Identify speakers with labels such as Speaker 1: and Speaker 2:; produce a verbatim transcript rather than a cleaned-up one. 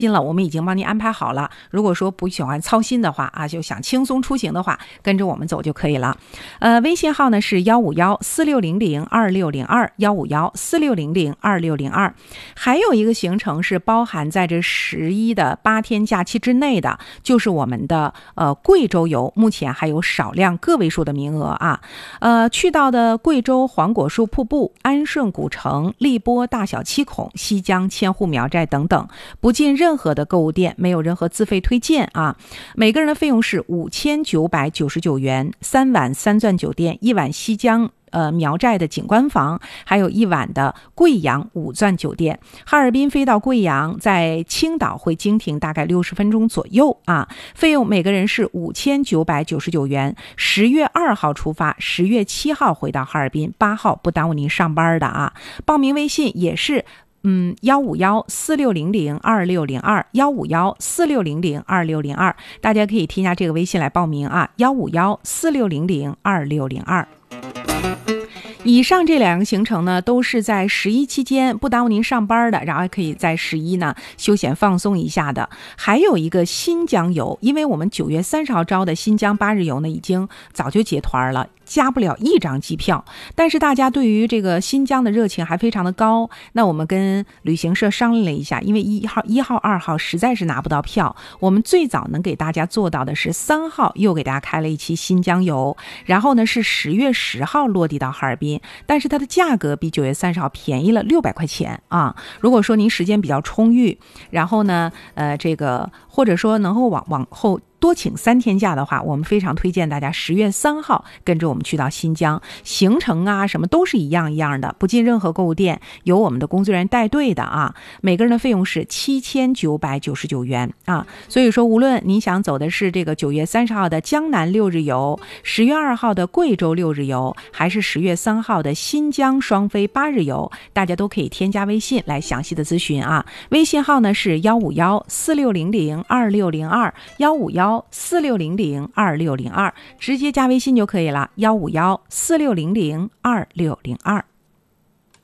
Speaker 1: 心了，我们已经帮您安排好了。如果说不喜欢操心的话啊，就想轻松出行的话，跟着我们走就可以了。呃，微信号呢是幺五幺四六零零二六零二幺五幺四六零零二六零二。还有一个行程是包含在这十一的八天假期之内的，就是我们的呃贵州游，目前还有少量个位数的名额啊。呃，去到的贵州黄果树瀑布、安顺古城、荔波大小七孔、西江千户苗寨等等，不进任何的购物店，没有任何自费推荐啊。每个人的费用是五千九百九十九元，三晚三钻酒店，一晚西江呃苗寨的景观房，还有一晚的贵阳五钻酒店。哈尔滨飞到贵阳，在青岛会经停大概六十分钟左右啊。费用每个人是五千九百九十九元。十月二号出发，十月七号回到哈尔滨，八号不耽误您上班的啊。报名微信也是。嗯，幺五幺四六零零二六零二，幺五幺四六零零二六零二，大家可以添加这个微信来报名啊，幺五幺四六零零二六零二。以上这两个行程呢，都是在十一期间不耽误您上班的，然后可以在十一呢休闲放松一下的。还有一个新疆游，因为我们九月三十号招的新疆八日游呢，已经早就结团了。加不了一张机票，但是大家对于这个新疆的热情还非常的高。那我们跟旅行社商量了一下，因为一号、一号、二号实在是拿不到票，我们最早能给大家做到的是三号又给大家开了一期新疆游，然后呢是十月十号落地到哈尔滨，但是它的价格比九月三十号便宜了六百块钱啊。如果说您时间比较充裕，然后呢，呃，这个或者说能够往往后。多请三天假的话，我们非常推荐大家十月三号跟着我们去到新疆，行程啊什么都是一样一样的，不进任何购物店，由我们的工作人员带队的啊。每个人的费用是七千九百九十九元啊。所以说，无论您想走的是这个九月三十号的江南六日游，十月二号的贵州六日游，还是十月三号的新疆双飞八日游，大家都可以添加微信来详细的咨询啊。微信号呢是幺五幺四六零零二六零二幺五幺。四六零零二六零二，直接加微信就可以了，幺五幺四六零零二六零二。